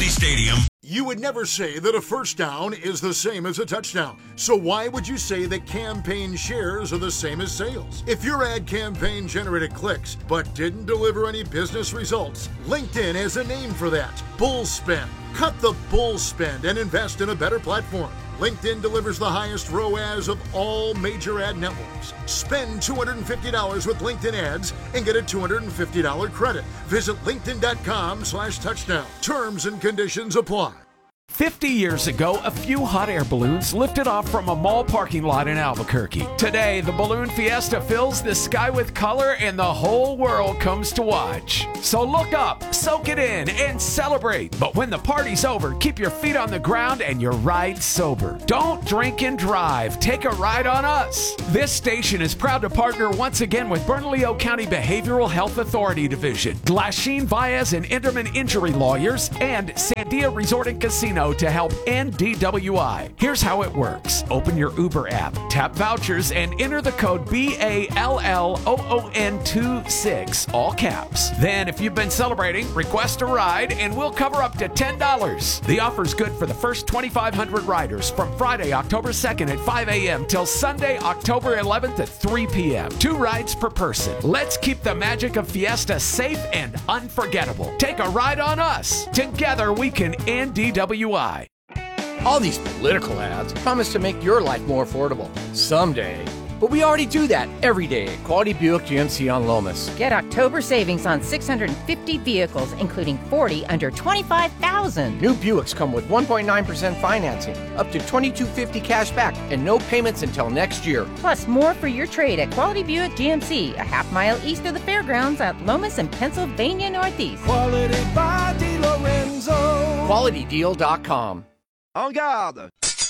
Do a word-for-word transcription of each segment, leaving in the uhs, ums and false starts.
Kennedy Stadium. You would never say that a first down is the same as a touchdown. So why would you say that campaign shares are the same as sales? If your ad campaign generated clicks but didn't deliver any business results, LinkedIn has a name for that: bull spend. Cut the bull spend and invest in a better platform. LinkedIn delivers the highest R O A S of all major ad networks. Spend two hundred fifty dollars with LinkedIn ads and get a two hundred fifty dollars credit. Visit linkedin.com slash touchdown. Terms and conditions apply. fifty years ago, a few hot air balloons lifted off from a mall parking lot in Albuquerque. Today, the Balloon Fiesta fills the sky with color and the whole world comes to watch. So look up, soak it in, and celebrate. But when the party's over, keep your feet on the ground and your ride sober. Don't drink and drive. Take a ride on us. This station is proud to partner once again with Bernalillo County Behavioral Health Authority Division, Glasheen, Baez, and Enderman Injury Lawyers, and Sandia Resort and Casino to help end D W I. Here's how it works. Open your Uber app, tap vouchers, and enter the code B A L L O O N twenty-six, all caps. Then, if you've been celebrating, request a ride, and we'll cover up to ten dollars. The offer's good for the first twenty-five hundred riders from Friday, October second at five a.m. till Sunday, October eleventh at three p.m. Two rides per person. Let's keep the magic of Fiesta safe and unforgettable. Take a ride on us. Together, we can end D W I. All these political ads promise to make your life more affordable. Someday. But we already do that every day at Quality Buick G M C on Lomas. Get October savings on six hundred fifty vehicles, including forty under twenty-five thousand dollars. New Buicks come with one point nine percent financing, up to twenty-two fifty cash back, and no payments until next year. Plus, more for your trade at Quality Buick G M C, a half mile east of the fairgrounds at Lomas and Pennsylvania Northeast. Quality by DiLorenzo. Quality Deal dot com. En garde.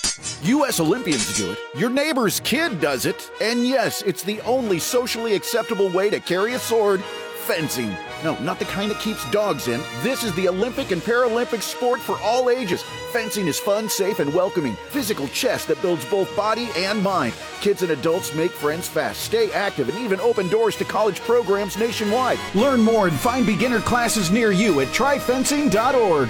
U S Olympians do it, your neighbor's kid does it, and yes, it's the only socially acceptable way to carry a sword: fencing. No, not the kind that keeps dogs in. This is the Olympic and Paralympic sport for all ages. Fencing is fun, safe, and welcoming. Physical chess that builds both body and mind. Kids and adults make friends fast, stay active, and even open doors to college programs nationwide. Learn more and find beginner classes near you at try fencing dot org.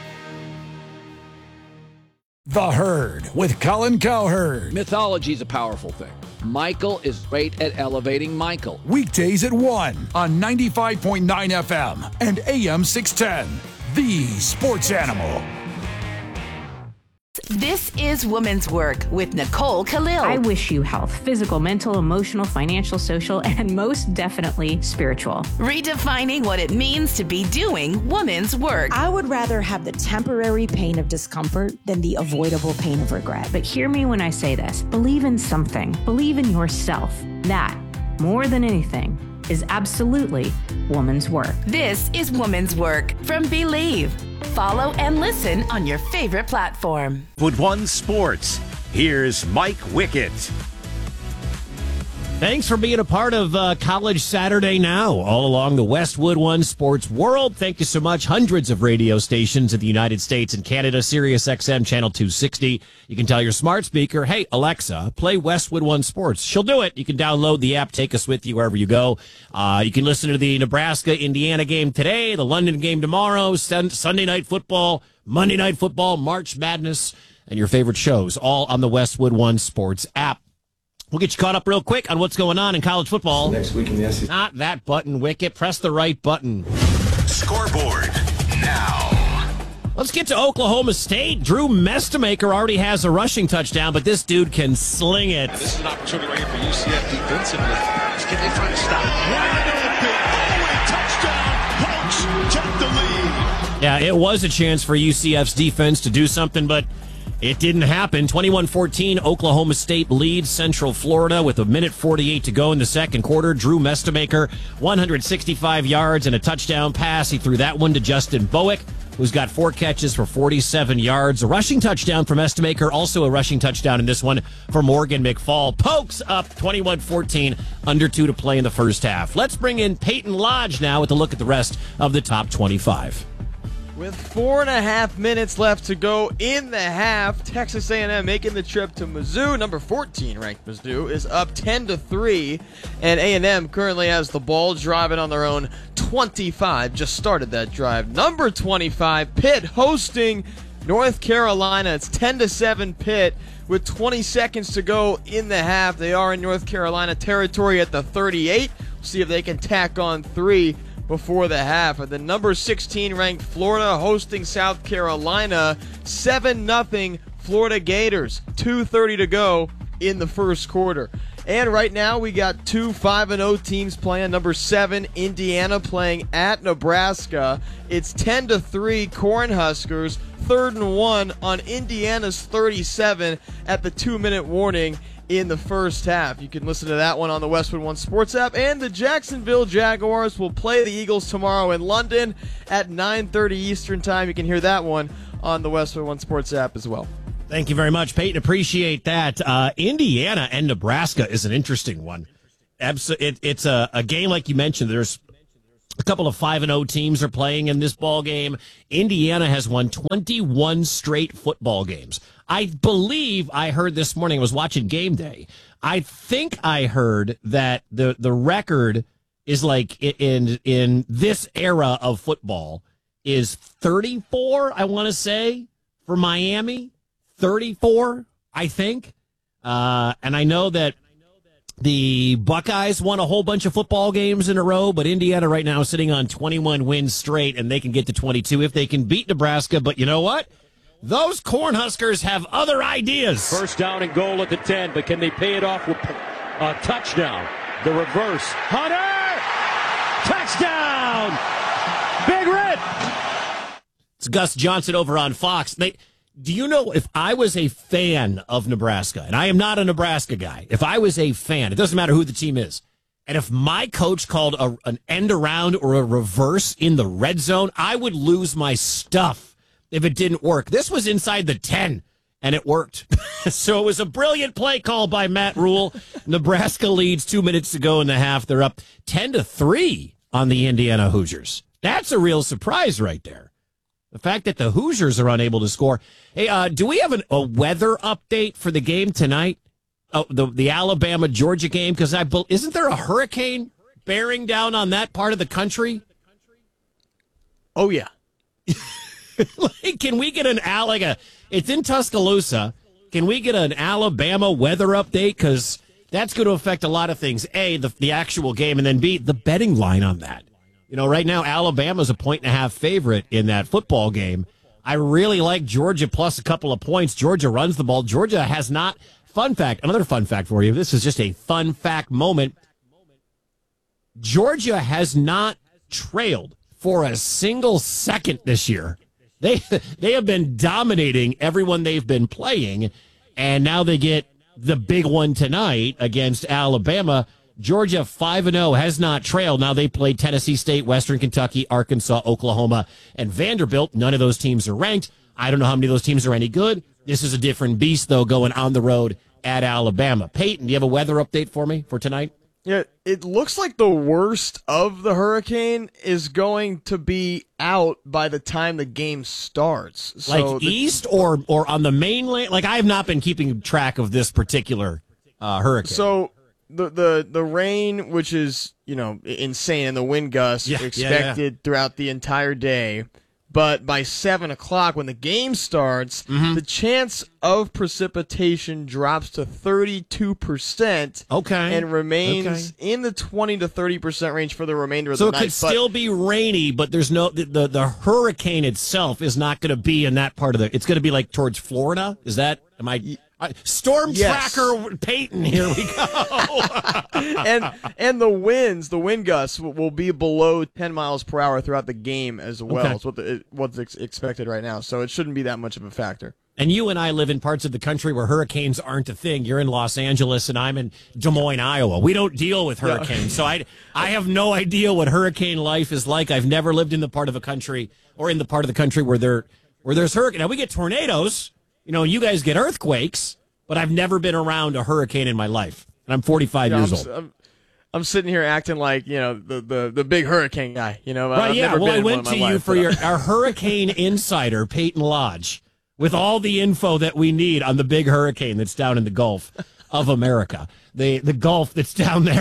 The Herd with Colin Cowherd. Mythology is a powerful thing. Michael is great at elevating Michael. Weekdays at one on ninety-five point nine F M and A M six ten. The Sports Animal. This is Woman's Work with Nicole Khalil. I wish you health, physical, mental, emotional, financial, social, and most definitely spiritual. Redefining what it means to be doing woman's work. I would rather have the temporary pain of discomfort than the avoidable pain of regret. But hear me when I say this. Believe in something. Believe in yourself. That, more than anything, is absolutely woman's work. This is Woman's Work from Believe. Follow and listen on your favorite platform. With One Sports, here's Mike Wickett. Thanks for being a part of uh, College Saturday Now, all along the Westwood One Sports world. Thank you so much. Hundreds of radio stations in the United States and Canada, Sirius X M Channel two sixty. You can tell your smart speaker, hey, Alexa, play Westwood One Sports. She'll do it. You can download the app, take us with you wherever you go. Uh, you can listen to the Nebraska-Indiana game today, the London game tomorrow, sun- Sunday Night Football, Monday Night Football, March Madness, and your favorite shows, all on the Westwood One Sports app. We'll get you caught up real quick on what's going on in college football. Next week in the S E C. Not that button, Wicket. Press the right button. Scoreboard now. Let's get to Oklahoma State. Drew Mestemaker already has a rushing touchdown, but this dude can sling it. Now this is an opportunity right here for U C F defensively. Let's get in front of stop. Wide open. Oh, touchdown. Hawks take the lead. Yeah, it was a chance for U C F's defense to do something, but it didn't happen. twenty-one fourteen, Oklahoma State leads Central Florida with a minute forty-eight to go in the second quarter. Drew Mestemaker, one hundred sixty-five yards and a touchdown pass. He threw that one to Justin Bowick, who's got four catches for forty-seven yards. A rushing touchdown from Mestemaker, also a rushing touchdown in this one for Morgan McFall. Pokes up twenty-one fourteen, under two to play in the first half. Let's bring in Peyton Lodge now with a look at the rest of the top twenty-five. With four and a half minutes left to go in the half, Texas A and M making the trip to Mizzou. Number fourteen ranked Mizzou is up ten to three, and A and M currently has the ball, driving on their own twenty-five. Just started that drive. Number twenty-five, Pitt hosting North Carolina. It's ten to seven Pitt with twenty seconds to go in the half. They are in North Carolina territory at the thirty-eight. We'll see if they can tack on three before the half. And the number sixteen ranked Florida hosting South Carolina, seven nothing Florida Gators, two thirty to go in the first quarter. And right now we got two five and oh teams playing. Number seven, Indiana, playing at Nebraska. It's ten to three Cornhuskers, third and one on Indiana's thirty-seven at the two-minute warning in the first half. You can listen to that one on the Westwood One Sports app. And the Jacksonville Jaguars will play the Eagles tomorrow in London at nine thirty Eastern Time. You can hear that one on the Westwood One Sports app as well. Thank you very much, Peyton. Appreciate that. Uh, Indiana and Nebraska is an interesting one. Abs- it, it's a, a game, like you mentioned. There's a couple of five and oh teams are playing in this ball game. Indiana has won twenty-one straight football games. I believe I heard this morning, I was watching Game Day. I think I heard that the, the record is like in in this era of football is thirty-four, I want to say, for Miami. thirty-four, I think. Uh, and I know that the Buckeyes won a whole bunch of football games in a row, but Indiana right now is sitting on twenty-one wins straight, and they can get to twenty-two if they can beat Nebraska. But you know what? Those Cornhuskers have other ideas. First down and goal at the ten, but can they pay it off with a touchdown? The reverse. Hunter! Touchdown! Big Red! It's Gus Johnson over on Fox. They, do you know, if I was a fan of Nebraska, and I am not a Nebraska guy, if I was a fan, it doesn't matter who the team is, and if my coach called a, an end around or a reverse in the red zone, I would lose my stuff if it didn't work. This was inside the ten, and it worked. So it was a brilliant play call by Matt Rule. Nebraska leads two minutes to go in the half. They're up ten to three on the Indiana Hoosiers. That's a real surprise right there. The fact that the Hoosiers are unable to score. Hey, uh, do we have an, a weather update for the game tonight? Oh, the the Alabama Georgia game, because I isn't there a hurricane bearing down on that part of the country? Oh yeah. Like, can we get an Al like a? It's in Tuscaloosa. Can we get an Alabama weather update? Because that's going to affect a lot of things. A, the the actual game, and then B, the betting line on that. You know, right now Alabama's a point and a half favorite in that football game. I really like Georgia plus a couple of points. Georgia runs the ball. Georgia has not. Fun fact, another fun fact for you. This is just a fun fact moment. Georgia has not trailed for a single second this year. They they have been dominating everyone they've been playing, and now they get the big one tonight against Alabama. Georgia five and oh has not trailed. Now they play Tennessee State, Western Kentucky, Arkansas, Oklahoma, and Vanderbilt. None of those teams are ranked. I don't know how many of those teams are any good. This is a different beast, though, going on the road at Alabama. Peyton, do you have a weather update for me for tonight? Yeah, it looks like the worst of the hurricane is going to be out by the time the game starts. So like the, east or or on the mainland? Like, I have not been keeping track of this particular uh, hurricane. So the, the the rain, which is, you know, insane, and the wind gusts yeah, expected yeah, yeah. throughout the entire day. But by seven o'clock, when the game starts, mm-hmm. the chance of precipitation drops to thirty-two percent. Okay. And remains okay. in the twenty to thirty percent range for the remainder of so the night. So it could but, still be rainy, but there's no the, the, the hurricane itself is not going to be in that part of the. It's going to be like towards Florida. Is that? Am I? I Storm yes. Tracker Peyton, here we go. and and the winds, the wind gusts will, will be below ten miles per hour throughout the game as well. Okay. It's what the, what's ex- expected right now. So it shouldn't be that much of a factor. And you and I live in parts of the country where hurricanes aren't a thing. You're in Los Angeles, and I'm in Des Moines, Iowa. We don't deal with hurricanes, yeah. so I I have no idea what hurricane life is like. I've never lived in the part of the country or in the part of the country where there where there's hurricane. Now we get tornadoes. You know, you guys get earthquakes, but I've never been around a hurricane in my life. And I'm forty-five yeah, years I'm, old. I'm, I'm sitting here acting like, you know, the, the, the big hurricane guy. You know, right? I've Yeah. never Well, been I went in one to in my you life, for but- your our hurricane insider, Peyton Lodge, with all the info that we need on the big hurricane that's down in the Gulf of America, the the Gulf that's down there.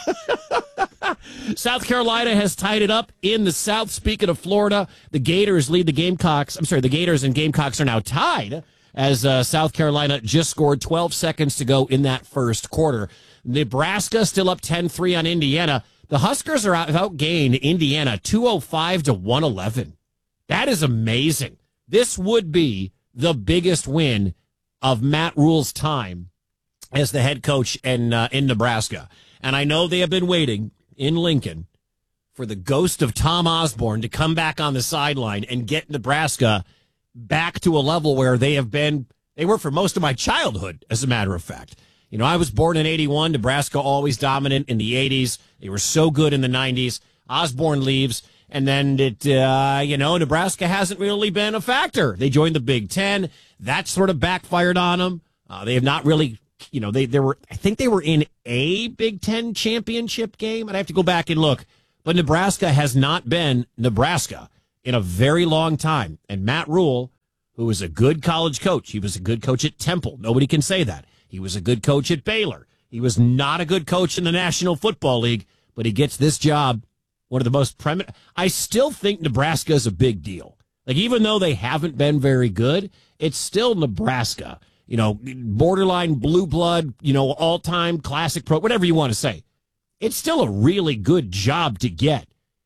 South Carolina has tied it up in the South. Speaking of Florida, the Gators lead the Gamecocks. I'm sorry, the Gators and Gamecocks are now tied as uh, South Carolina just scored twelve seconds to go in that first quarter. Nebraska still up ten three on Indiana. The Huskers are out, outgained Indiana two oh five to one eleven. That is amazing. This would be the biggest win of Matt Rule's time as the head coach in, uh, in Nebraska. And I know they have been waiting in Lincoln for the ghost of Tom Osborne to come back on the sideline and get Nebraska back to a level where they have been, they were for most of my childhood, as a matter of fact. You know, I was born in eighty-one, Nebraska always dominant in the eighties. They were so good in the nineties. Osborne leaves, and then it, uh, you know, Nebraska hasn't really been a factor. They joined the Big Ten. That sort of backfired on them. Uh, they have not really, you know, they, they were, I think they were in a Big Ten championship game. I'd have to go back and look. But Nebraska has not been Nebraska in a very long time. And Matt Rule, who was a good college coach, he was a good coach at Temple. Nobody can say that. He was a good coach at Baylor. He was not a good coach in the National Football League, but he gets this job. One of the most preeminent. I still think Nebraska is a big deal. Like, even though they haven't been very good, it's still Nebraska. You know, borderline blue blood, you know, all-time classic pro, whatever you want to say. It's still a really good job to get.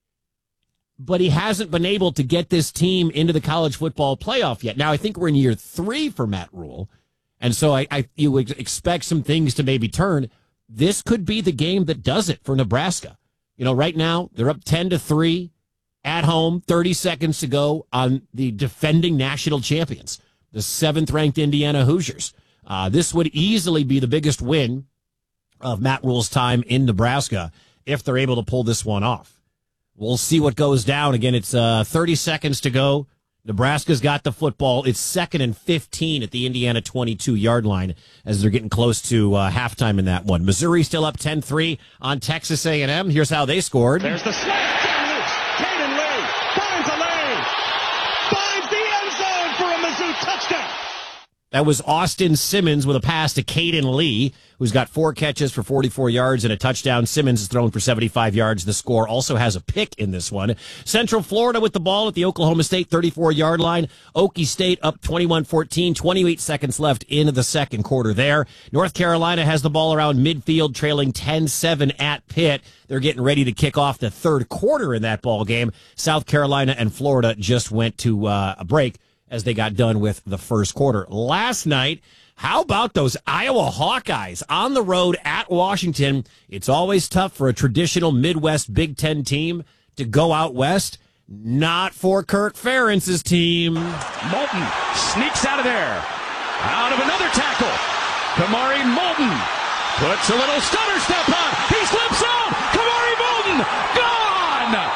But he hasn't been able to get this team into the college football playoff yet. Now, I think we're in year three for Matt Rule. And so I, I you would expect some things to maybe turn. This could be the game that does it for Nebraska. You know, right now they're up ten to three at home, thirty seconds to go on the defending national champions, the seventh ranked Indiana Hoosiers. Uh, this would easily be the biggest win of Matt Rule's time in Nebraska if they're able to pull this one off. We'll see what goes down. Again, it's uh, thirty seconds to go. Nebraska's got the football. It's second and fifteen at the Indiana twenty-two yard line as they're getting close to uh, halftime in that one. Missouri still up ten three on Texas A and M. Here's how they scored. There's the slant down loose. Caden Lee finds a lane. Finds the end zone for a Mizzou touchdown. That was Austin Simmons with a pass to Caden Lee, who's got four catches for forty-four yards and a touchdown. Simmons has thrown for seventy-five yards. The score also has a pick in this one. Central Florida with the ball at the Oklahoma State thirty-four yard line. Okie State up twenty-one fourteen, twenty-eight seconds left into the second quarter there. North Carolina has the ball around midfield, trailing ten seven at Pitt. They're getting ready to kick off the third quarter in that ball game. South Carolina and Florida just went to uh, a break as they got done with the first quarter. Last night, how about those Iowa Hawkeyes on the road at Washington? It's always tough for a traditional Midwest Big Ten team to go out west. Not for Kirk Ferentz's team. Moulton sneaks out of there. Out of another tackle. Kamari Moulton puts a little stutter step on. He slips out. Kamari Moulton gone.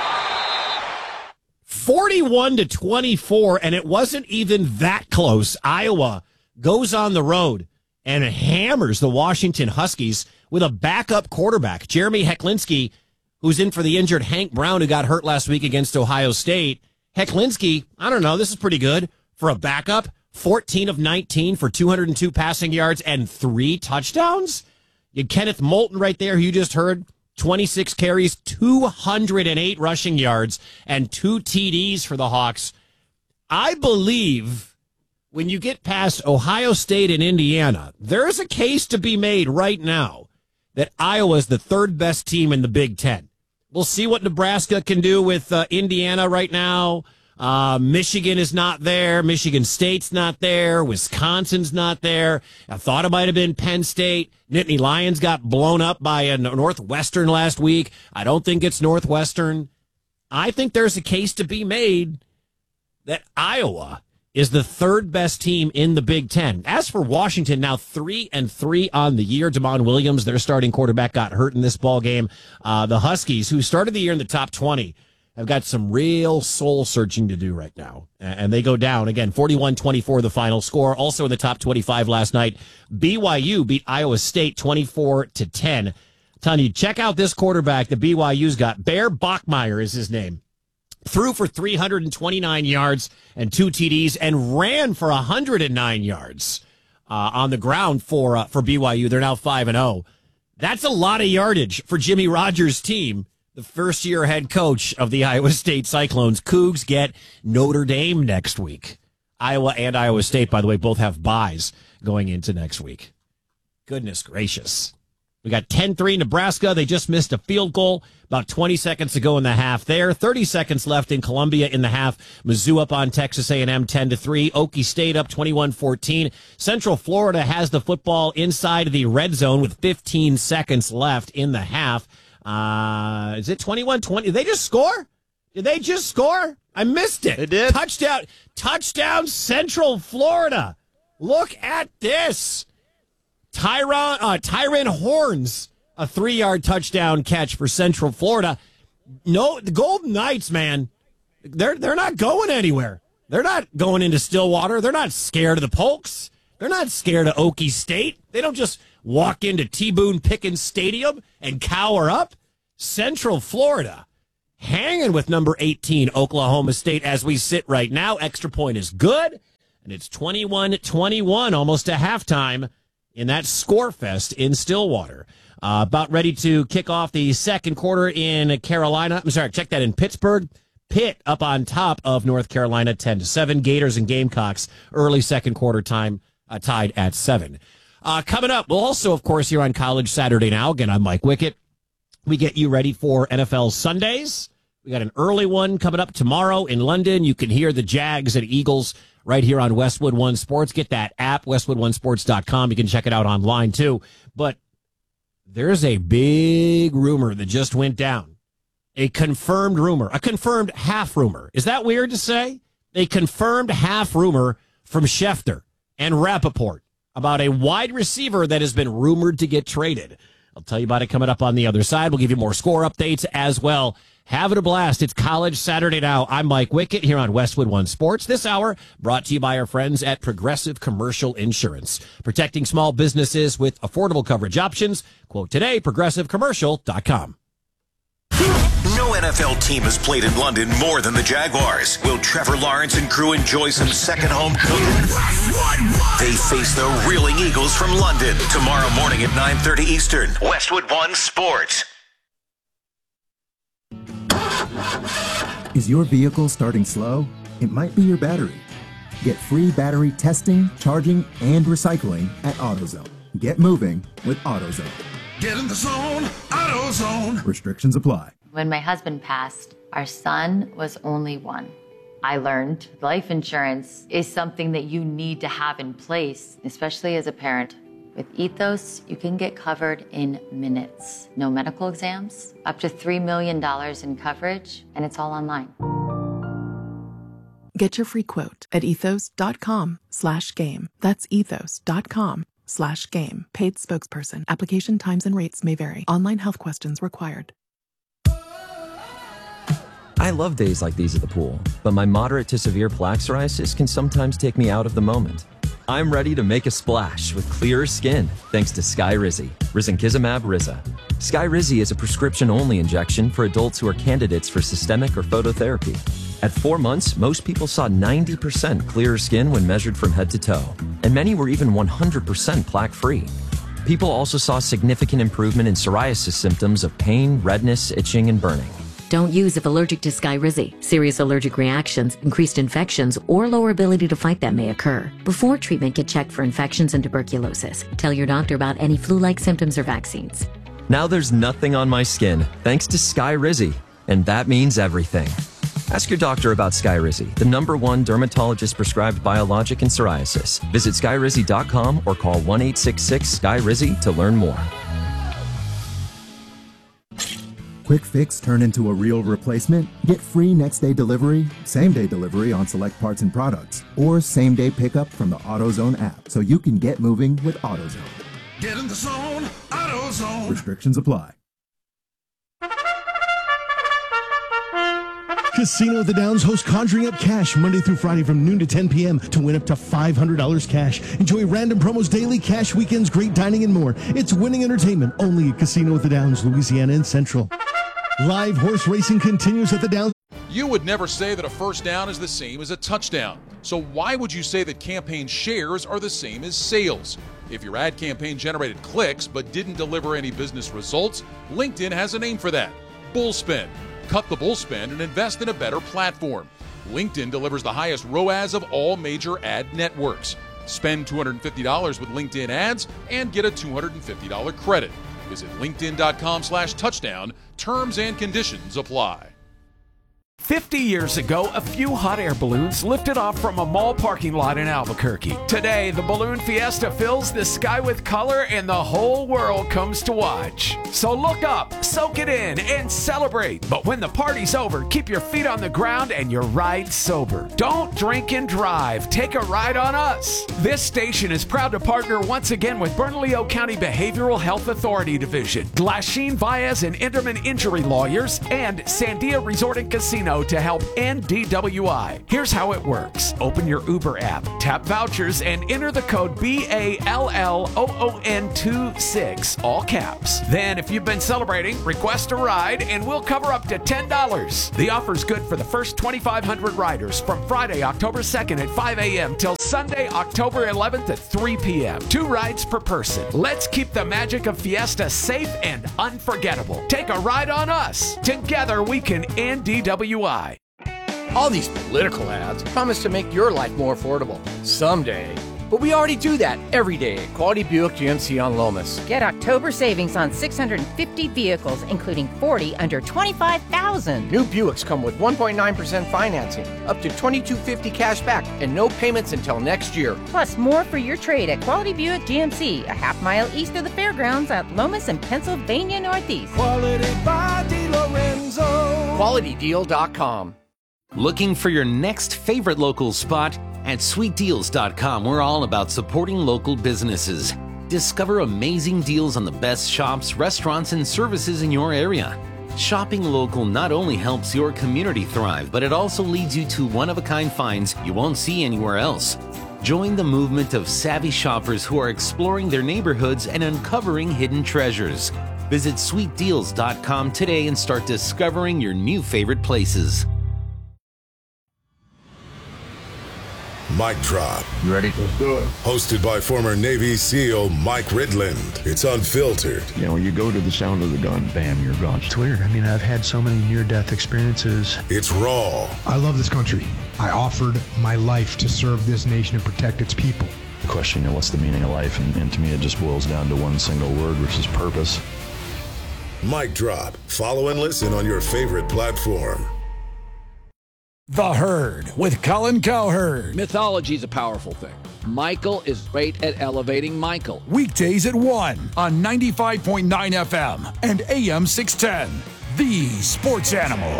forty-one to twenty-four, and it wasn't even that close. Iowa goes on the road and hammers the Washington Huskies with a backup quarterback, Jeremy Hecklinski, who's in for the injured Hank Brown, who got hurt last week against Ohio State. Hecklinski, I don't know, this is pretty good for a backup. fourteen of nineteen for two hundred two passing yards and three touchdowns. You had Kenneth Moulton right there, who you just heard. twenty-six carries, two hundred eight rushing yards, and two T Ds for the Hawks. I believe when you get past Ohio State and Indiana, there is a case to be made right now that Iowa is the third best team in the Big Ten. We'll see what Nebraska can do with uh, Indiana right now. Uh, Michigan is not there. Michigan State's not there. Wisconsin's not there. I thought it might have been Penn State. Nittany Lions got blown up by a Northwestern last week. I don't think it's Northwestern. I think there's a case to be made that Iowa is the third best team in the Big Ten. As for Washington, now three and three on the year. Damon Williams, their starting quarterback, got hurt in this ball game. Uh, the Huskies, who started the year in the top twenty, have got some real soul-searching to do right now. And they go down. Again, forty-one twenty-four the final score. Also in the top twenty-five last night, B Y U beat Iowa State twenty-four to ten. telling you, check out this quarterback that B Y U's got. Bear Bachmeier is his name. Threw for three hundred twenty-nine yards and two T Ds and ran for one hundred nine yards uh, on the ground for uh, for B Y U. They're now five and oh. That's a lot of yardage for Jimmy Rogers' team, the first-year head coach of the Iowa State Cyclones. Cougs get Notre Dame next week. Iowa and Iowa State, by the way, both have byes going into next week. Goodness gracious. We got ten three Nebraska. They just missed a field goal about twenty seconds ago in the half there. thirty seconds left in Columbia in the half. Mizzou up on Texas A and M ten to three. Okie State up twenty-one fourteen. Central Florida has the football inside the red zone with fifteen seconds left in the half. Uh, is it twenty-one twenty? Did they just score? Did they just score? I missed it. They did. Touchdown. Touchdown Central Florida. Look at this. Tyron, uh, Tyron Horns, a three-yard touchdown catch for Central Florida. No, the Golden Knights, man, they're they're not going anywhere. They're not going into Stillwater. They're not scared of the Pokes. They're not scared of Okie State. They don't just walk into T. Boone Pickens Stadium and cower up. Central Florida hanging with number eighteen, Oklahoma State, as we sit right now. Extra point is good, and it's twenty-one twenty-one, almost a halftime in that score fest in Stillwater. Uh, about ready to kick off the second quarter in Carolina. I'm sorry, check that in Pittsburgh. Pitt up on top of North Carolina, ten to seven. Gators and Gamecocks, early second quarter time, uh, tied at seven. Uh, coming up, we'll also, of course, here on College Saturday Now. Again, I'm Mike Wickett. We get you ready for N F L Sundays. We got an early one coming up tomorrow in London. You can hear the Jags and Eagles right here on Westwood One Sports. Get that app, westwood one sports dot com. You can check it out online, too. But there's a big rumor that just went down. A confirmed rumor. A confirmed half rumor. Is that weird to say? A confirmed half rumor from Schefter and Rappaport about a wide receiver that has been rumored to get traded. I'll tell you about it coming up on the other side. We'll give you more score updates as well. Having a blast. It's College Saturday Now. I'm Mike Wickett here on Westwood One Sports. This hour brought to you by our friends at Progressive Commercial Insurance. Protecting small businesses with affordable coverage options. Quote today, progressive commercial dot com. No N F L team has played in London more than the Jaguars. Will Trevor Lawrence and crew enjoy some second home cooking? They face the Reeling Eagles from London tomorrow morning at nine thirty Eastern. Westwood One Sports. Is your vehicle starting slow? It might be your battery. Get free battery testing, charging, and recycling at AutoZone. Get moving with AutoZone. Get in the zone, AutoZone. Restrictions apply. When my husband passed, our son was only one. I learned life insurance is something that you need to have in place, especially as a parent. With Ethos, you can get covered in minutes. No medical exams, up to three million dollars in coverage, and it's all online. Get your free quote at ethos.com slash game. That's ethos.com slash game. Paid spokesperson. Application times and rates may vary. Online health questions required. I love days like these at the pool, but my moderate to severe plaque psoriasis can sometimes take me out of the moment. I'm ready to make a splash with clearer skin thanks to Skyrizi, risankizumab Riza. Skyrizi is a prescription-only injection for adults who are candidates for systemic or phototherapy. At four months, most people saw ninety percent clearer skin when measured from head to toe, and many were even one hundred percent plaque-free. People also saw significant improvement in psoriasis symptoms of pain, redness, itching, and burning. Don't use if allergic to Skyrizi. Serious allergic reactions, increased infections, or lower ability to fight them may occur. Before treatment, get checked for infections and tuberculosis. Tell your doctor about any flu-like symptoms or vaccines. Now there's nothing on my skin, thanks to Skyrizi, and that means everything. Ask your doctor about Skyrizi, the number one dermatologist-prescribed biologic in psoriasis. Visit skyrizi dot com or call one eight six six S K Y R I Z I to learn more. Quick fix turn into a real replacement? Get free next day delivery, same day delivery on select parts and products, or same day pickup from the AutoZone app so you can get moving with AutoZone. Get in the zone, AutoZone. Restrictions apply. Casino at the Downs hosts Conjuring Up Cash Monday through Friday from noon to ten p.m. to win up to five hundred dollars cash. Enjoy random promos daily, cash weekends, great dining, and more. It's winning entertainment only at Casino at the Downs, Louisiana and Central. Live horse racing continues at the Downs. You would never say that a first down is the same as a touchdown. So why would you say that campaign shares are the same as sales? If your ad campaign generated clicks but didn't deliver any business results, LinkedIn has a name for that: Bullspend. Cut the bullspend and invest in a better platform. LinkedIn delivers the highest R O A S of all major ad networks. Spend two hundred fifty dollars with LinkedIn ads and get a two hundred fifty dollars credit. Visit linkedin.com slash touchdown. Terms and conditions apply. fifty years ago, a few hot air balloons lifted off from a mall parking lot in Albuquerque. Today, the Balloon Fiesta fills the sky with color and the whole world comes to watch. So look up, soak it in, and celebrate. But when the party's over, keep your feet on the ground and your ride sober. Don't drink and drive. Take a ride on us. This station is proud to partner once again with Bernalillo County Behavioral Health Authority Division, Glasheen Baez and Enderman Injury Lawyers, and Sandia Resort and Casino to help end D W I. Here's how it works. Open your Uber app, tap vouchers, and enter the code B A L L O O N twenty-six, all caps. Then, if you've been celebrating, request a ride, and we'll cover up to ten dollars. The offer's good for the first twenty-five hundred riders from Friday, October second at five a.m. till Sunday, October eleventh at three p.m. Two rides per person. Let's keep the magic of Fiesta safe and unforgettable. Take a ride on us. Together, we can end D W I. All these political ads promise to make your life more affordable. Someday. But we already do that every day at Quality Buick G M C on Lomas. Get October savings on six hundred fifty vehicles, including forty under twenty-five thousand dollars. New Buicks come with one point nine percent financing, up to twenty-two fifty cash back, and no payments until next year. Plus, more for your trade at Quality Buick G M C, a half mile east of the fairgrounds at Lomas and Pennsylvania Northeast. Quality by DiLorenzo. Quality Deal dot com. Looking for your next favorite local spot? At Sweet Deals dot com, we're all about supporting local businesses. Discover amazing deals on the best shops, restaurants, and services in your area. Shopping local not only helps your community thrive, but it also leads you to one-of-a-kind finds you won't see anywhere else. Join the movement of savvy shoppers who are exploring their neighborhoods and uncovering hidden treasures. Visit Sweet Deals dot com today and start discovering your new favorite places. Mic Drop. You ready? Let's do it. Hosted by former Navy SEAL Mike Ridland. It's unfiltered. You know, when you go to the sound of the gun, bam, you're gone. It's weird. I mean, I've had so many near-death experiences. It's raw. I love this country. I offered my life to serve this nation and protect its people. The question, you know, what's the meaning of life? And, and to me, it just boils down to one single word, which is purpose. Mic Drop. Follow and listen on your favorite platform. The Herd with Colin Cowherd. Mythology is a powerful thing. Michael is great at elevating Michael. Weekdays at one on ninety-five point nine F M and A M six ten. The Sports Animal.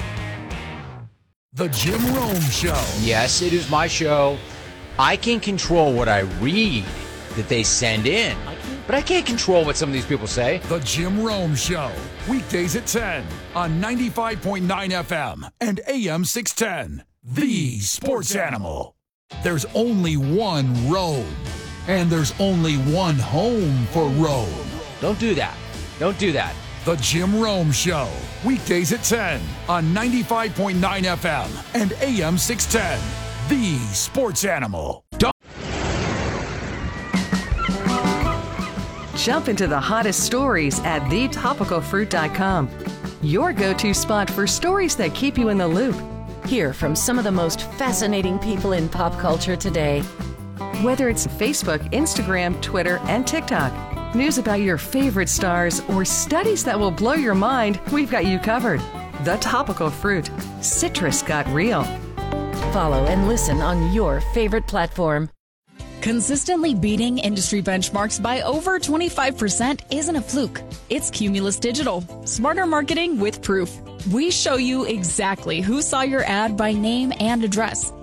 The Jim Rome Show. Yes, it is my show. I can control what I read that they send in, but I can't control what some of these people say. The Jim Rome Show. Weekdays at ten on ninety-five point nine F M and A M six ten. The Sports Animal. There's only one Rome, and there's only one home for Rome. Don't do that. Don't do that. The Jim Rome Show. Weekdays at ten on ninety-five point nine F M and A M six ten. The Sports Animal. Don't Jump into the hottest stories at the topical fruit dot com. Your go-to spot for stories that keep you in the loop. Hear from some of the most fascinating people in pop culture today. Whether it's Facebook, Instagram, Twitter, and TikTok, news about your favorite stars, or studies that will blow your mind, we've got you covered. The Topical Fruit. Citrus got real. Follow and listen on your favorite platform. Consistently beating industry benchmarks by over twenty-five percent isn't a fluke. It's Cumulus Digital. Smarter marketing with proof. We show you exactly who saw your ad by name and address.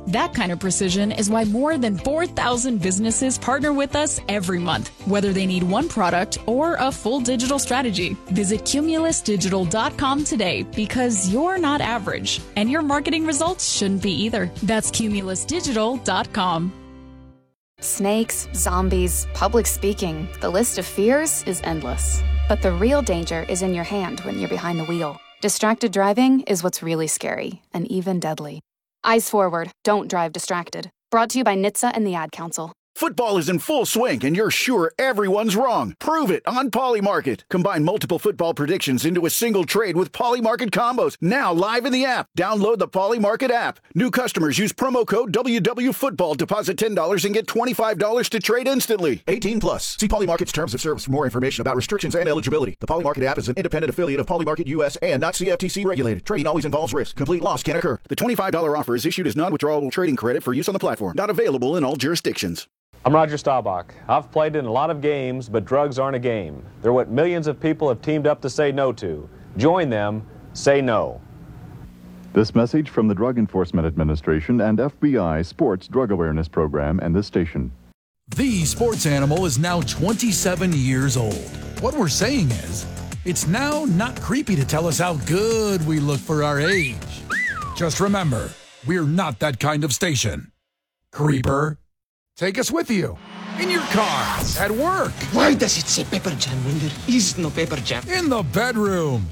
That kind of precision is why more than four thousand businesses partner with us every month, whether they need one product or a full digital strategy. Visit cumulus digital dot com today because you're not average, and your marketing results shouldn't be either. That's cumulus digital dot com. Snakes, zombies, public speaking, the list of fears is endless. But the real danger is in your hand when you're behind the wheel. Distracted driving is what's really scary and even deadly. Eyes forward, don't drive distracted. Brought to you by N H T S A and the Ad Council. Football is in full swing, and you're sure everyone's wrong. Prove it on Polymarket. Combine multiple football predictions into a single trade with Polymarket combos. Now live in the app. Download the Polymarket app. New customers use promo code W W Football. Deposit ten dollars and get twenty-five dollars to trade instantly. eighteen plus. See Polymarket's terms of service for more information about restrictions and eligibility. The Polymarket app is an independent affiliate of Polymarket U S and not C F T C regulated. Trading always involves risk. Complete loss can occur. The twenty-five dollars offer is issued as non-withdrawable trading credit for use on the platform. Not available in all jurisdictions. I'm Roger Staubach. I've played in a lot of games, but drugs aren't a game. They're what millions of people have teamed up to say no to. Join them. Say no. This message from the Drug Enforcement Administration and F B I Sports Drug Awareness Program and this station. The Sports Animal is now twenty-seven years old. What we're saying is, it's now not creepy to tell us how good we look for our age. Just remember, we're not that kind of station. Creeper. Take us with you. In your car. At work. Why does it say Pepper Jam when there is no Pepper Jam? In the bedroom.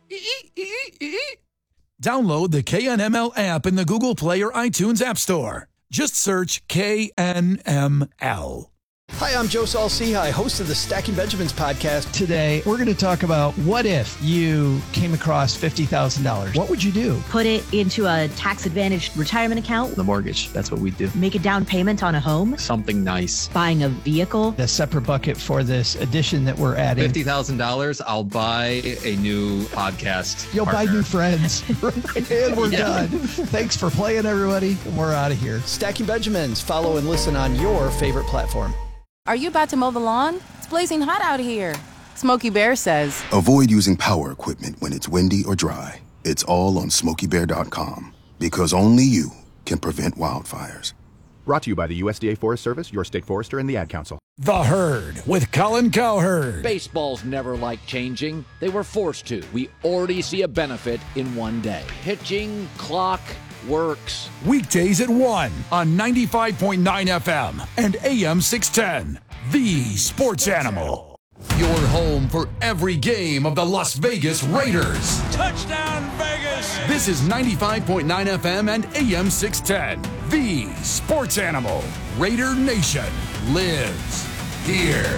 Download the K N M L app in the Google Play or iTunes App Store. Just search K N M L. Hi, I'm Joe Saul-Sehy, host of the Stacking Benjamins podcast. Today, we're going to talk about what if you came across fifty thousand dollars. What would you do? Put it into a tax-advantaged retirement account. The mortgage, that's what we do. Make a down payment on a home. Something nice. Buying a vehicle. A separate bucket for this addition that we're adding. fifty thousand dollars, I'll buy a new podcast You'll partner. buy new friends. And we're yeah. done. Thanks for playing, everybody. And we're out of here. Stacking Benjamins. Follow and listen on your favorite platform. Are you about to mow the lawn? It's blazing hot out here. Smokey Bear says, avoid using power equipment when it's windy or dry. It's all on smokey bear dot com because only you can prevent wildfires. Brought to you by the U S D A Forest Service, your state forester, and the Ad Council. The Herd with Colin Cowherd. Baseball's never liked changing. They were forced to. We already see a benefit in one day. Pitching, clock, works. Weekdays at one on ninety-five point nine F M and A M six ten. The Sports Animal. Your home for every game of the Las Vegas Raiders. Touchdown, Vegas! This is ninety-five point nine F M and A M six ten. The Sports Animal. Raider Nation lives here.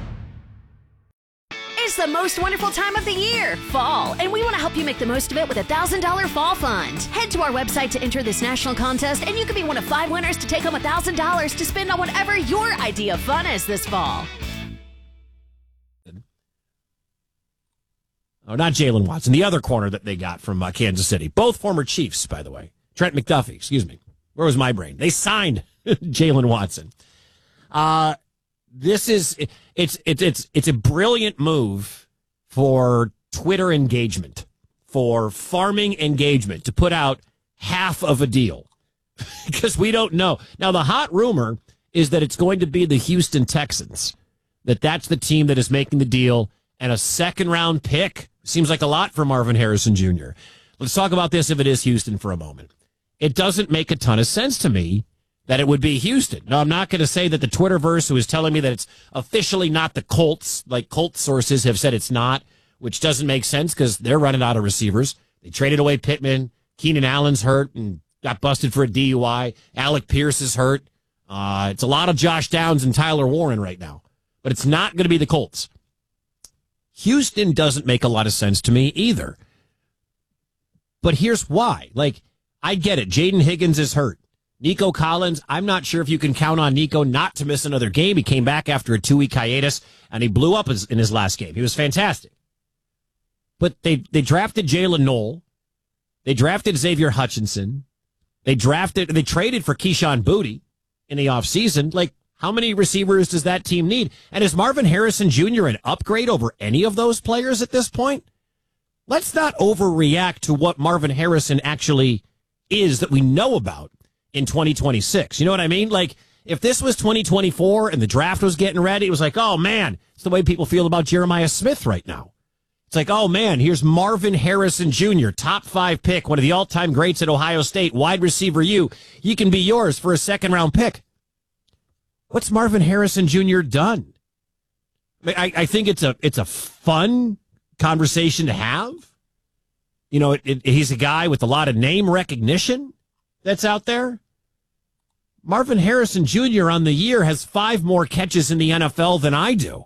It's the most wonderful time of the year, fall, and we want to help you make the most of it with a one thousand dollars Fall Fund. Head to our website to enter this national contest, and you can be one of five winners to take home one thousand dollars to spend on whatever your idea of fun is this fall. Oh, not Jalen Watson, the other corner that they got from uh, Kansas City. Both former Chiefs, by the way. Trent McDuffie, excuse me. Where was my brain? They signed Jalen Watson. Uh, this is... It's it's it's it's a brilliant move for Twitter engagement, for farming engagement, to put out half of a deal because we don't know. Now, the hot rumor is that it's going to be the Houston Texans, that that's the team that is making the deal, and a second round pick seems like a lot for Marvin Harrison Junior Let's talk about this if it is Houston for a moment. It doesn't make a ton of sense to me that it would be Houston. Now, I'm not going to say that the Twitterverse who is telling me that it's officially not the Colts, like Colts sources have said it's not, which doesn't make sense because they're running out of receivers. They traded away Pittman. Keenan Allen's hurt and got busted for a D U I. Alec Pierce is hurt. Uh, it's a lot of Josh Downs and Tyler Warren right now. But it's not going to be the Colts. Houston doesn't make a lot of sense to me either. But here's why. Like, I get it. Jaden Higgins is hurt. Nico Collins, I'm not sure if you can count on Nico not to miss another game. He came back after a two-week hiatus, and he blew up in his last game. He was fantastic. But they, they drafted Jalen Knoll. They drafted Xavier Hutchinson. They drafted, they traded for Keyshawn Boutte in the offseason. Like, how many receivers does that team need? And is Marvin Harrison Junior an upgrade over any of those players at this point? Let's not overreact to what Marvin Harrison actually is that we know about. in twenty twenty-six. You know what I mean? Like, if this was twenty twenty-four and the draft was getting ready, it was like, oh, man, it's the way people feel about Jeremiah Smith right now. It's like, oh, man, here's Marvin Harrison Junior, top five pick, one of the all-time greats at Ohio State, wide receiver you. You can be yours for a second-round pick. What's Marvin Harrison Junior done? I, I think it's a it's a fun conversation to have. You know, it, it, he's a guy with a lot of name recognition that's out there. Marvin Harrison Junior on the year has five more catches in the N F L than I do.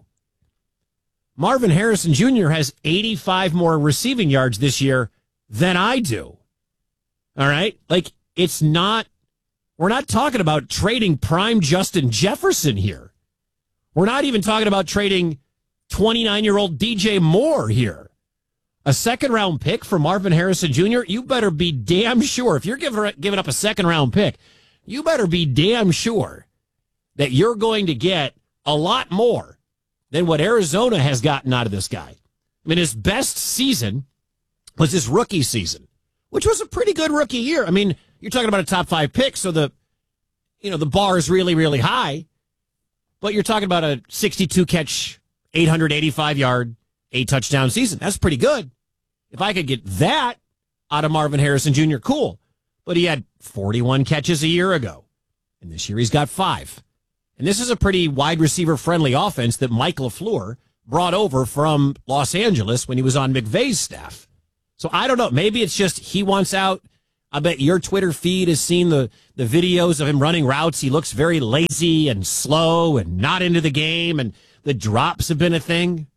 Marvin Harrison Junior has eighty-five more receiving yards this year than I do. All right? Like, it's not, we're not talking about trading prime Justin Jefferson here. We're not even talking about trading twenty-nine-year-old D J Moore here. A second-round pick for Marvin Harrison Junior, you better be damn sure, if you're giving, giving up a second-round pick, you better be damn sure that you're going to get a lot more than what Arizona has gotten out of this guy. I mean, his best season was his rookie season, which was a pretty good rookie year. I mean, you're talking about a top five pick, so the, you know, the bar is really, really high. But you're talking about a sixty-two catch, eight hundred eighty-five yard, eight touchdown season. That's pretty good. If I could get that out of Marvin Harrison Junior, cool. But he had forty-one catches a year ago, and this year he's got five. And this is a pretty wide receiver friendly offense that Mike LaFleur brought over from Los Angeles when he was on McVay's staff. So I don't know. Maybe it's just he wants out. I bet your Twitter feed has seen the, the videos of him running routes. He looks very lazy and slow and not into the game, and the drops have been a thing.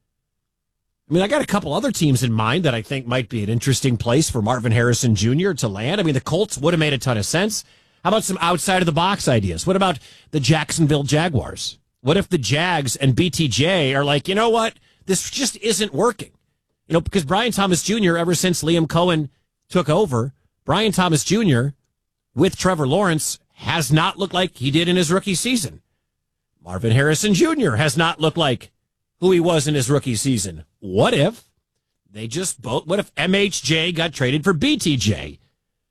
I mean, I got a couple other teams in mind that I think might be an interesting place for Marvin Harrison Junior to land. I mean, the Colts would have made a ton of sense. How about some outside-of-the-box ideas? What about the Jacksonville Jaguars? What if the Jags and B T J are like, you know what? This just isn't working. You know, because Brian Thomas Junior, ever since Liam Cohen took over, Brian Thomas Junior with Trevor Lawrence has not looked like he did in his rookie season. Marvin Harrison Junior has not looked like who he was in his rookie season. What if they just both, what if M H J got traded for B T J?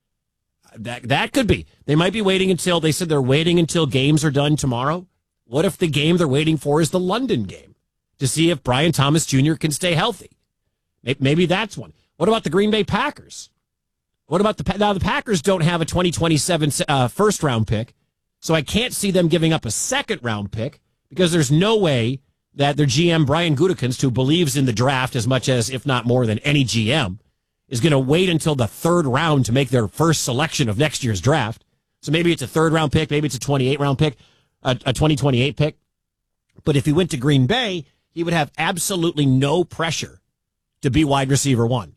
That that could be. They might be waiting until, they said they're waiting until games are done tomorrow. What if the game they're waiting for is the London game to see if Brian Thomas Junior can stay healthy? Maybe that's one. What about the Green Bay Packers? What about the, now the Packers don't have a twenty twenty-seven uh, first round pick, so I can't see them giving up a second round pick because there's no way that their G M, Brian Gutekunst, who believes in the draft as much as, if not more than any G M, is going to wait until the third round to make their first selection of next year's draft. So maybe it's a third round pick, maybe it's a twenty-eight round pick, a, a twenty twenty-eight pick. But if he went to Green Bay, he would have absolutely no pressure to be wide receiver one.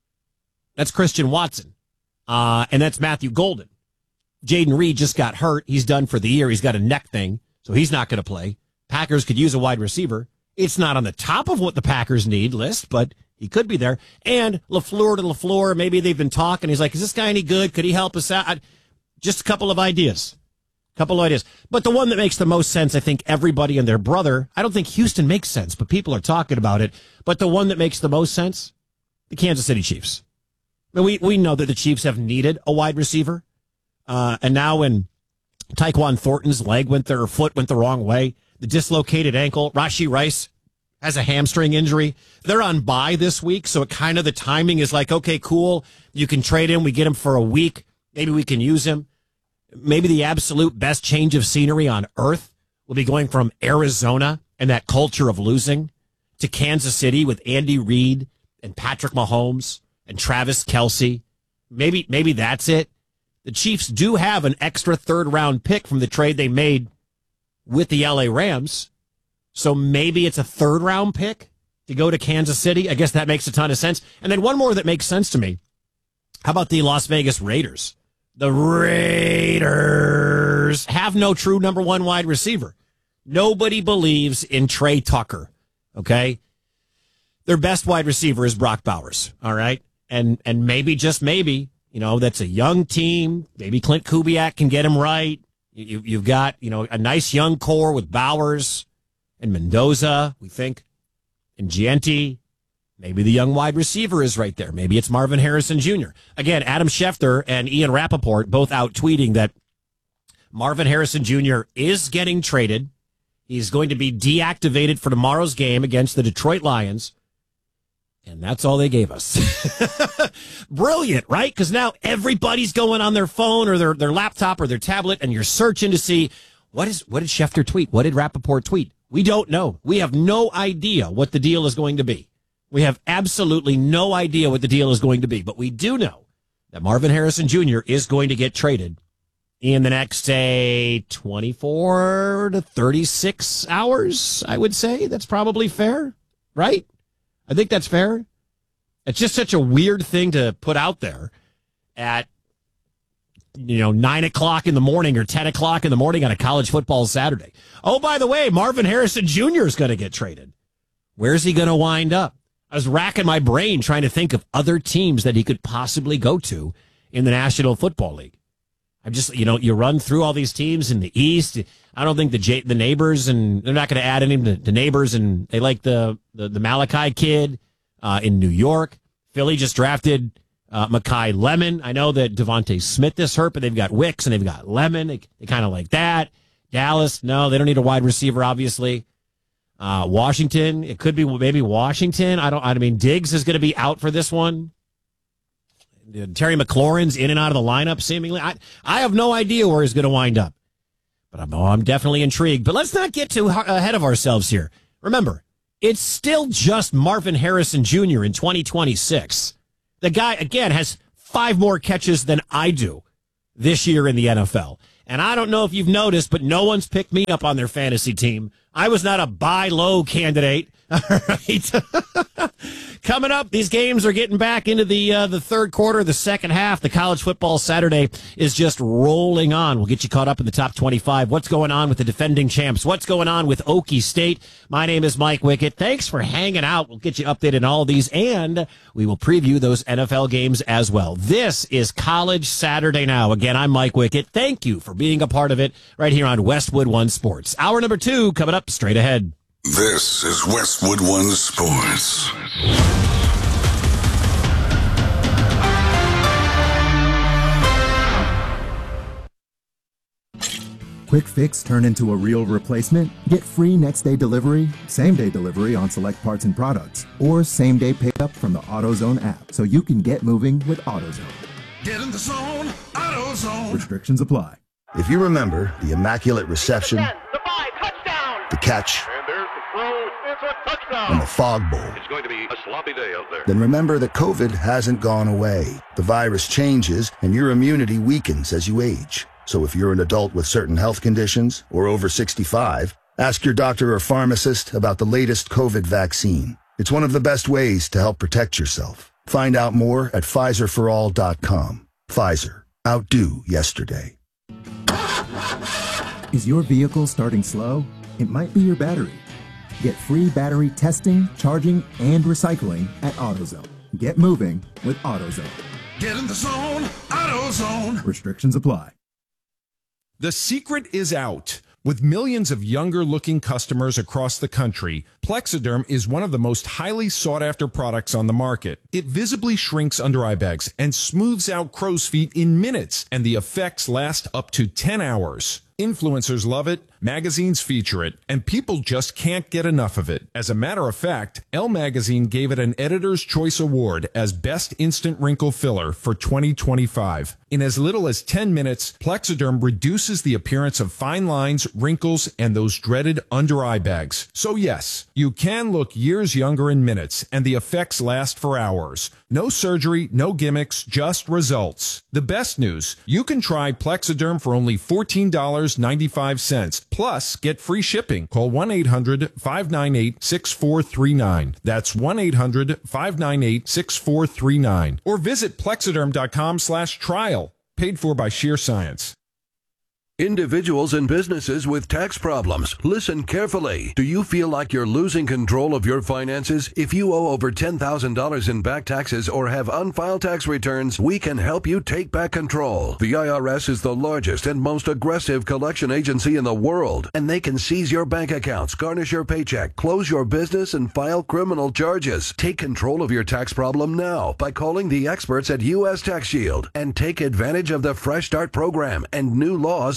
That's Christian Watson. Uh, and that's Matthew Golden. Jaden Reed just got hurt. He's done for the year. He's got a neck thing, so he's not going to play. Packers could use a wide receiver. It's not on the top of what the Packers need list, but he could be there. And LaFleur to LaFleur, maybe they've been talking. He's like, is this guy any good? Could he help us out? Just a couple of ideas. Couple of ideas. But the one that makes the most sense, I think everybody and their brother, I don't think Houston makes sense, but people are talking about it. But the one that makes the most sense, the Kansas City Chiefs. I mean, we, we know that the Chiefs have needed a wide receiver. Uh, and now when Tyquan Thornton's leg went their foot went the wrong way, the dislocated ankle, Rashee Rice has a hamstring injury. They're on bye this week, so it kind of the timing is like, okay, cool. You can trade him. We get him for a week. Maybe we can use him. Maybe the absolute best change of scenery on earth will be going from Arizona and that culture of losing to Kansas City with Andy Reid and Patrick Mahomes and Travis Kelce. Maybe, maybe that's it. The Chiefs do have an extra third round pick from the trade they made with the L A Rams. So maybe it's a third round pick to go to Kansas City. I guess that makes a ton of sense. And then one more that makes sense to me. How about the Las Vegas Raiders? The Raiders have no true number one wide receiver. Nobody believes in Trey Tucker, okay? Their best wide receiver is Brock Bowers, all right? And and maybe, just maybe, you know, that's a young team. Maybe Clint Kubiak can get him right. You, you've got, you know, a nice young core with Bowers and Mendoza, we think, and Gianti. Maybe the young wide receiver is right there. Maybe it's Marvin Harrison Junior Again, Adam Schefter and Ian Rappaport both out tweeting that Marvin Harrison Junior is getting traded. He's going to be deactivated for tomorrow's game against the Detroit Lions. And that's all they gave us. Brilliant, right? Because now everybody's going on their phone or their, their laptop or their tablet, and you're searching to see, what is what did Schefter tweet? What did Rappaport tweet? We don't know. We have no idea what the deal is going to be. We have absolutely no idea what the deal is going to be. But we do know that Marvin Harrison Junior is going to get traded in the next, say, twenty-four to thirty-six hours, I would say. That's probably fair, right? I think that's fair. It's just such a weird thing to put out there at, you know, nine o'clock in the morning or ten o'clock in the morning on a college football Saturday. Oh, by the way, Marvin Harrison Junior is going to get traded. Where's he going to wind up? I was racking my brain trying to think of other teams that he could possibly go to in the National Football League. I'm just, you know, you run through all these teams in the East. I don't think the J- the neighbors, and they're not going to add any to the neighbors, and they like the, the, the Malachi kid uh, in New York. Philly just drafted uh, Mekhi Lemon. I know that Devontae Smith is hurt, but they've got Wicks and they've got Lemon. They, they kind of like that. Dallas, no, they don't need a wide receiver, obviously. Uh, Washington, it could be maybe Washington. I don't, I mean, Diggs is going to be out for this one. Terry McLaurin's in and out of the lineup, seemingly. I, I have no idea where he's going to wind up. But I'm, oh, I'm definitely intrigued. But let's not get too ahead of ourselves here. Remember, it's still just Marvin Harrison Junior in twenty twenty-six. The guy, again, has five more catches than I do this year in the N F L. And I don't know if you've noticed, but no one's picked me up on their fantasy team. I was not a buy low candidate. All right. Coming up, these games are getting back into the uh, the third quarter, the second half. The college football Saturday is just rolling on. We'll get you caught up in the top twenty-five. What's going on with the defending champs? What's going on with Okie State? My name is Mike Wickett. Thanks for hanging out. We'll get you updated on all of these, and we will preview those N F L games as well. This is College Saturday Now. Again, I'm Mike Wickett. Thank you for being a part of it right here on Westwood One Sports. Hour number two coming up straight ahead. This is Westwood One Sports. Quick fix turn into a real replacement? Get free next day delivery, same day delivery on select parts and products, or same day pickup from the AutoZone app so you can get moving with AutoZone. Get in the zone, AutoZone. Restrictions apply. If you remember the immaculate reception, the catch, and the fog bowl. It's going to be a sloppy day out there. Then remember that COVID hasn't gone away. The virus changes and your immunity weakens as you age. So if you're an adult with certain health conditions or over sixty-five, ask your doctor or pharmacist about the latest COVID vaccine. It's one of the best ways to help protect yourself. Find out more at Pfizer for all dot com. Pfizer. Outdo yesterday. Is your vehicle starting slow? It might be your battery. Get free battery testing, charging, and recycling at AutoZone. Get moving with AutoZone. Get in the zone, AutoZone. Restrictions apply. The secret is out. With millions of younger-looking customers across the country, Plexiderm is one of the most highly sought-after products on the market. It visibly shrinks under-eye bags and smooths out crow's feet in minutes, and the effects last up to ten hours. Influencers love it, magazines feature it, and people just can't get enough of it. As a matter of fact, Elle Magazine gave it an Editor's Choice Award as Best Instant Wrinkle Filler for twenty twenty-five. In as little as ten minutes, Plexiderm reduces the appearance of fine lines, wrinkles, and those dreaded under-eye bags. So yes, you can look years younger in minutes, and the effects last for hours. No surgery, no gimmicks, just results. The best news, you can try Plexiderm for only fourteen dollars and ninety-five cents. Plus, get free shipping. Call one eight hundred, five nine eight, six four three nine. That's one eight hundred, five nine eight, six four three nine. Or visit plexiderm.com slash trial. Paid for by Sheer Science. Individuals and businesses with tax problems, listen carefully. Do you feel like you're losing control of your finances? If you owe over ten thousand dollars in back taxes or have unfiled tax returns, we can help you take back control. The I R S is the largest and most aggressive collection agency in the world, and they can seize your bank accounts, garnish your paycheck, close your business, and file criminal charges. Take control of your tax problem now by calling the experts at U S Tax Shield and take advantage of the Fresh Start program and new laws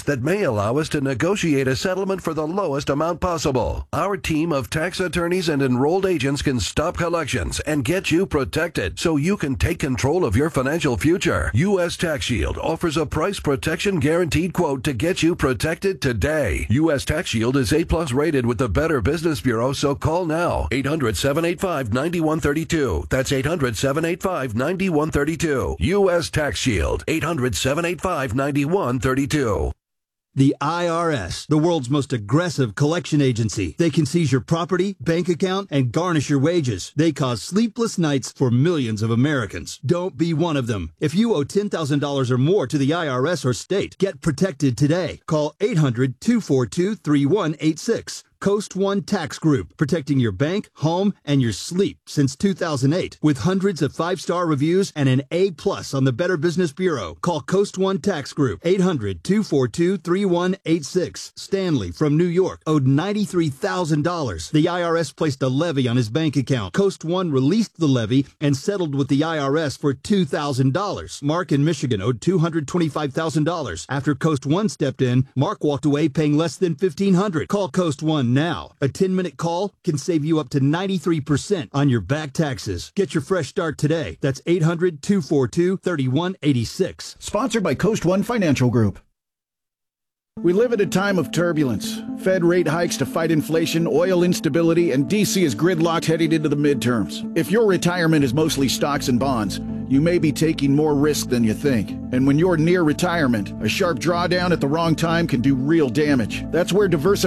that may allow us to negotiate a settlement for the lowest amount possible. Our team of tax attorneys and enrolled agents can stop collections and get you protected so you can take control of your financial future. U S Tax Shield offers a price protection guaranteed quote to get you protected today. U S Tax Shield is A plus rated with the Better Business Bureau, so call now. eight hundred, seven eight five, nine one three two. That's eight hundred, seven eight five, nine one three two. U S Tax Shield. eight hundred, seven eight five, nine one three two. The I R S, the world's most aggressive collection agency. They can seize your property, bank account, and garnish your wages. They cause sleepless nights for millions of Americans. Don't be one of them. If you owe ten thousand dollars or more to the I R S or state, get protected today. Call eight hundred, two four two, three one eight six. Coast One Tax Group, protecting your bank, home, and your sleep since two thousand eight. With hundreds of five-star reviews and an A plus on the Better Business Bureau. Call Coast One Tax Group, eight hundred, two four two, three one eight six. Stanley from New York owed ninety-three thousand dollars. The I R S placed a levy on his bank account. Coast One released the levy and settled with the I R S for two thousand dollars. Mark in Michigan owed two hundred twenty-five thousand dollars. After Coast One stepped in, Mark walked away paying less than fifteen hundred dollars. Call Coast One now. A ten-minute call can save you up to ninety-three percent on your back taxes. Get your fresh start today. That's eight hundred, two four two, three one eight six. Sponsored by Coast One Financial Group. We live at a time of turbulence. Fed rate hikes to fight inflation, oil instability, and D C is gridlocked heading into the midterms. If your retirement is mostly stocks and bonds, you may be taking more risk than you think. And when you're near retirement, a sharp drawdown at the wrong time can do real damage. That's where diversification